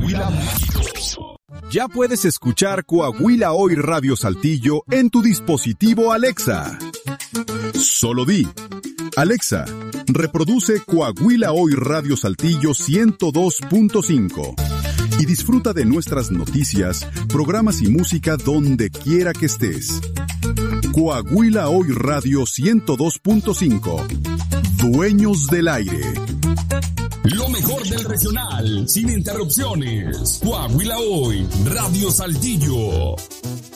Coahuila, México. Ya puedes escuchar Coahuila Hoy Radio Saltillo en tu dispositivo Alexa. Solo di: Alexa, reproduce Coahuila Hoy Radio Saltillo 102.5 y disfruta de nuestras noticias, programas y música donde quiera que estés. Coahuila Hoy Radio 102.5. Dueños del aire. Lo mejor del regional, sin interrupciones. Coahuila Hoy, Radio Saltillo.